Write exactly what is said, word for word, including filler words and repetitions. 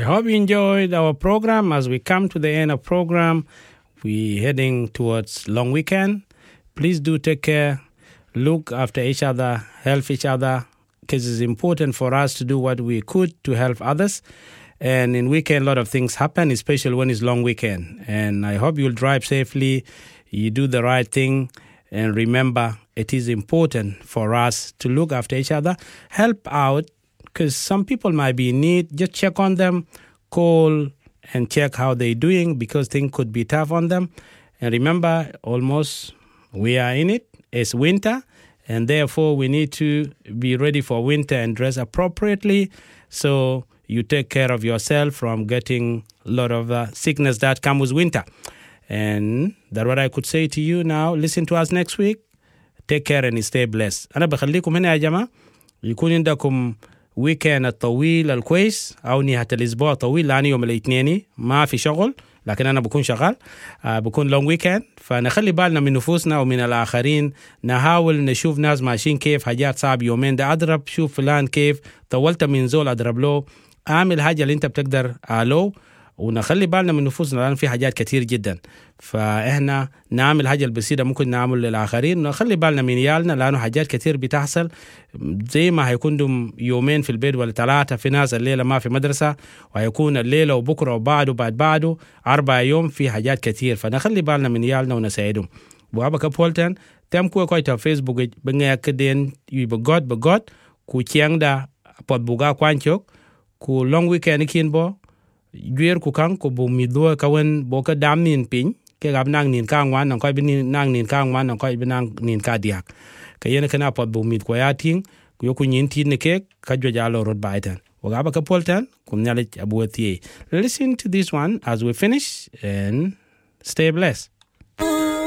hope you enjoyed our program. As we come to the end of program, we're heading towards long weekend. Please do take care. Look after each other. Help each other. Because it's important for us to do what we could to help others. And in weekend, a lot of things happen, especially when it's long weekend. And I hope you'll drive safely. You do the right thing. And remember, it is important for us to look after each other. Help out. Because some people might be in need. Just check on them. Call and check how they're doing. Because things could be tough on them. And remember, almost we are in it. It's winter. And therefore, we need to be ready for winter and dress appropriately. So you take care of yourself from getting a lot of uh, sickness that comes with winter. And that's what I could say to you now. Listen to us next week. Take care and stay blessed. أنا بخليكم هنا يا جماعة. يكون عندكم ويكند الطويل الكويس أو نهاية الأسبوع طويل لأن يوم الاثنين ما في شغل. لكن أنا بكون شغال آه بكون لونج ويكند فنخلي بالنا من نفوسنا ومن الآخرين نحاول نشوف ناس ماشيين كيف حاجات صعب يومين ده أضرب شوف فلان كيف طولت من زول أضرب له أعمل حاجة اللي أنت بتقدر ألو ونخلي بالنا من نفوسنا لأن في حاجات كتير جدا فإحنا نعمل حاجة البسيطة ممكن نعمل للآخرين ونخلي بالنا من يالنا لأنه حاجات كتير بتحصل زي ما هيكون دم يومين في البيت ولا ثلاثة في ناس الليلة ما في مدرسة وهيكون الليلة وبكرة وبعده بعد بعده أربع يوم في حاجات كتير فنخلي بالنا من يالنا ونساعدهم وأبا كبولتن تم كوي كوي تا فيسبوك بنيا كدين يبغاد بغاد كو تياندا بود بوغا كوانچوك كو لونج ويكند كينبو juer ku kang ko bu mi do ka wen bo ka dam nin pin ke gab nang nin kang wan nang ko bi nang nin kang wan nang ko bi nang nin ka diak ka yene kana pot bu mi ko ya ting yo ku nin tin ne ke ka jo jalo rod baitan o gaba ka poltan kum nyale abuati. Listen to this one as we finish and stay blessed.